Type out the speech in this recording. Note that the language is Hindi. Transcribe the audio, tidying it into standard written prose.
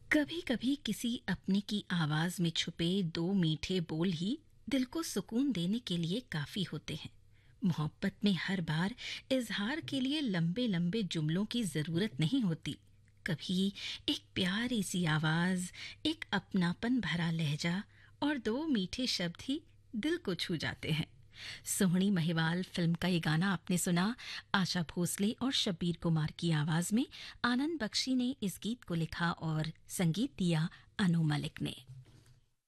कभी कभी किसी अपने की आवाज में छुपे दो मीठे बोल ही दिल को सुकून देने के लिए काफी होते हैं। मोहब्बत में हर बार इजहार के लिए लंबे लंबे जुमलों की जरूरत नहीं होती। कभी एक प्यारी सी आवाज, एक अपनापन भरा लहजा और दो मीठे शब्द ही दिल को छू जाते हैं। सोहनी महिवाल फिल्म का ये गाना आपने सुना। आशा भोसले और शब्बीर कुमार की आवाज में आनंद बख्शी ने इस गीत को लिखा और संगीत दिया अनु मलिक ने।